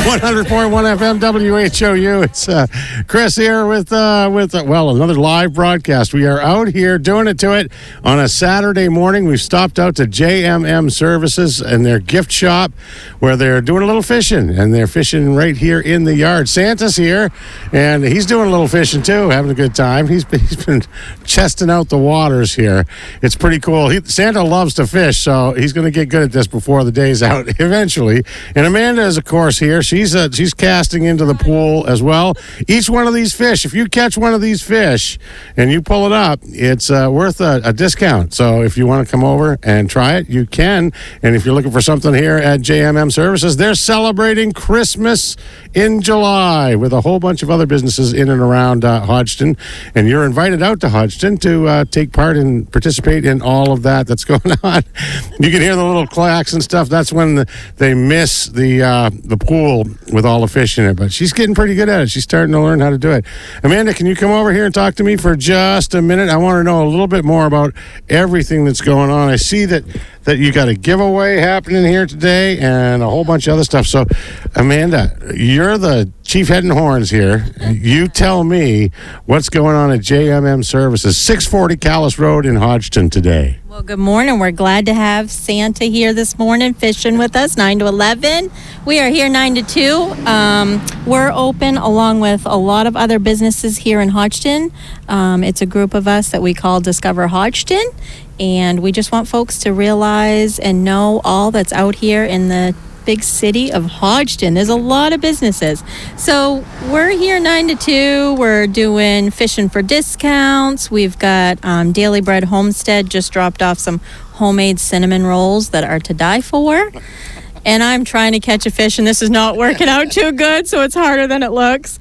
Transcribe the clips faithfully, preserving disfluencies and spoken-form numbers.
one hundred point one F M W H O U. It's uh, Chris here with, uh, with uh, well, another live broadcast. We are out here doing it to it on a Saturday morning. We've stopped out to J M M Services and their gift shop where they're doing a little fishing, and they're fishing right here in the yard. Santa's here, and he's doing a little fishing too, having a good time. He's been, he's been chesting out the waters here. It's pretty cool. He, Santa loves to fish, so he's going to get good at this before the day's out eventually. And Amanda is, of course, here. She's uh, she's casting into the pool as well. Each one of these fish, if you catch one of these fish and you pull it up, it's uh, worth a, a discount. So if you want to come over and try it, you can. And if you're looking for something here at J M M Services, they're celebrating Christmas in July with a whole bunch of other businesses in and around uh, Hodgson. And you're invited out to Hodgson to uh, take part and participate in all of that that's going on. You can hear the little clacks and stuff. That's when the, they miss the uh, the pool with all the fish in it. But she's getting pretty good at it. She's starting to learn how to do it. Amanda, can you come over here and talk to me for just a minute? I want to know a little bit more about everything that's going on. I see that, that you got a giveaway happening here today and a whole bunch of other stuff. So, Amanda, you're the chief head and horns here. You tell me what's going on at J M M Services, six forty Callis Road in Hodgson today. Well, good morning. We're glad to have Santa here this morning fishing with us, nine to eleven. We are here nine to two. Um, we're open along with a lot of other businesses here in Hodgson. Um, it's a group of us that we call Discover Hodgson, and we just want folks to realize and know all that's out here in the big city of Hodgson. There's a lot of businesses. So we're here nine to two. We're doing fishing for discounts. We've got um, Daily Bread Homestead just dropped off some homemade cinnamon rolls that are to die for. And I'm trying to catch a fish, and this is not working out too good, so it's harder than it looks.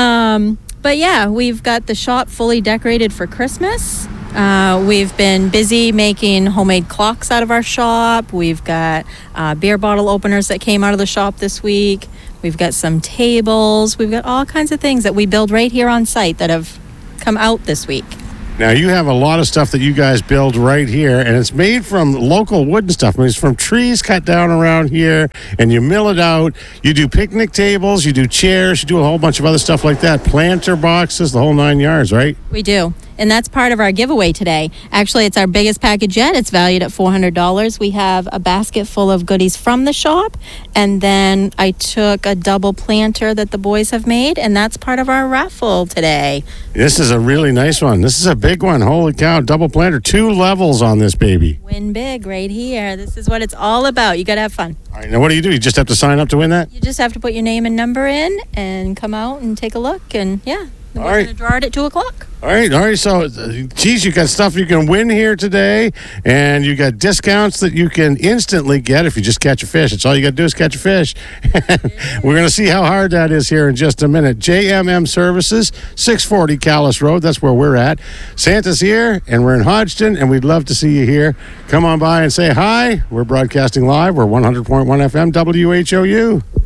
Um, but yeah, we've got the shop fully decorated for Christmas. Uh, we've been busy making homemade clocks out of our shop. We've got uh, beer bottle openers that came out of the shop this week. We've got some tables. We've got all kinds of things that we build right here on site that have come out this week. Now, you have a lot of stuff that you guys build right here, and it's made from local wooden stuff. I mean, it's from trees cut down around here, and you mill it out. You do picnic tables, you do chairs, you do a whole bunch of other stuff like that, planter boxes, the whole nine yards, right? We do. And that's part of our giveaway today. Actually, it's our biggest package yet. It's valued at four hundred dollars. We have a basket full of goodies from the shop, and then I took a double planter that the boys have made, and that's part of our raffle today. This is a really nice one. This is a big one. Holy cow, double planter. Two levels on this baby. Win big right here. This is what it's all about. You got to have fun. All right, now what do you do? You just have to sign up to win that? You just have to put your name and number in and come out and take a look, and yeah. We're all right. going to draw it at two o'clock. All right, all right. So, uh, geez, you got stuff you can win here today, and you got discounts that you can instantly get if you just catch a fish. That's all you got to do is catch a fish. We're going to see how hard that is here in just a minute. J M M Services, six forty Callis Road. That's where we're at. Santa's here, and we're in Hodgson, and we'd love to see you here. Come on by and say hi. We're broadcasting live. We're one hundred point one F M W H O U.